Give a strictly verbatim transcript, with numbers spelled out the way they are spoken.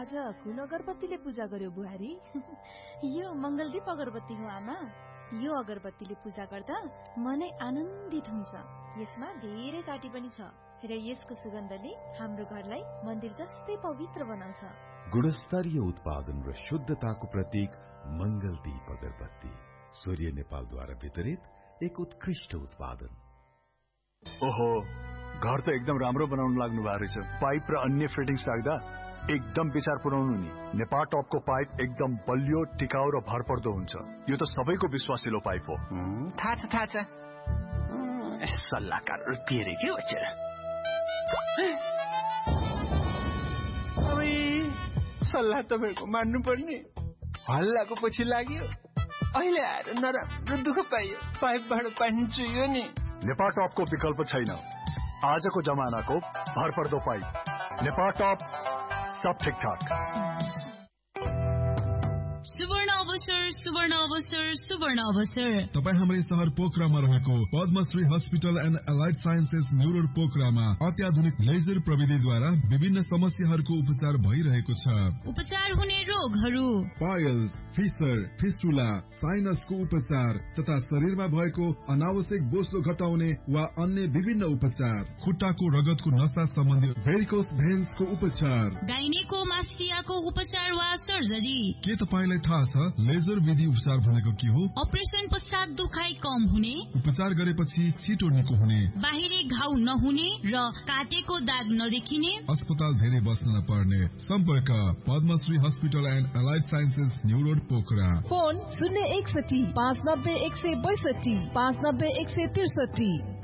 आज कुन अगरबत्तीले पूजा गर्यो बुहारी? यो मंगलदीप अगरबत्ती हो आमा। यो अगरबत्तीले पूजा गर्दा मनै आनन्दित हुन्छ। यसमा धेरै काटी पनि छ र यसको सुगन्धले हाम्रो घरलाई मन्दिर जस्तै पवित्र बनाउँछ। गुणस्तरीय उत्पादन र शुद्धताको प्रतीक मंगलदीप अगरबत्ती, सूर्य नेपालद्वारा वितरित एक उत्कृष्ट उत्पादन। ओहो, घर त एकदम राम्रो बनाउन लाग्नु भएको रहेछ। पाइप र अन्य फिटिङ्स राख्दा एकदम विचार पुर्याउनु नि। नेपाल टपको पाइप एकदम बलियो, टिकाउ र भरपर्दो हुन्छ। यो त सबैको विश्वासिलो पाइप हो। थाहा छ थाहा छ। सल्लाहकार तेरे के बच्चा। अबे सल्लाह तपाईको मान्नु पर्ने। हल्लाको पछि लाग्यो, अहिले आएर नराम्रो दुःख पाइयो। पाइपबाट पानी चुइयो नि। नेपाल टपको विकल्प छैन। आजको जमानाको भरपर्दो पाइप नेपाल टप, सब ठीक ठाक। सुवर्ण अवसर, सुवर्ण अवसर, सुवर्ण अवसर। तपाईँ हाम्रै शहर पोखरामा रहेको Padmashri hospital and allied sciences new road पोखरामा अत्याधुनिक लेजर प्रविधिद्वारा विभिन्न समस्याहरूको उपचार भइरहेको छ। उपचार हुने रोगहरू पाइल्स, फिसर, फिस्टुला, साइनसको उपचार तथा शरीरमा भएको अनावश्यक बोसो घटाउने वा अन्य विभिन्न उपचार, खुट्टाको रगतको नसा सम्बन्धी भेरिकोस भेन्सको उपचार, गाइनेकोमास्टियाको उपचार वा सर्जरी। के तपाईलाई थाहा छ लेजर विधि उपचार भनेको के हो? अपरेसन पश्चात दुखाइ कम हुने, उपचार गरेपछि छिटो निको हुने, बाहिरी घाउ नहुने र काटेको दाग नदेखिने, अस्पताल धेरै बस्न नपर्ने। सम्पर्क Padmashri hospital and allied sciences new road Pokhara. Phone शून्य एकसठी पाँच नब्बे एक सय बैसठी पाँच नब्बे एक सय त्रिसठी।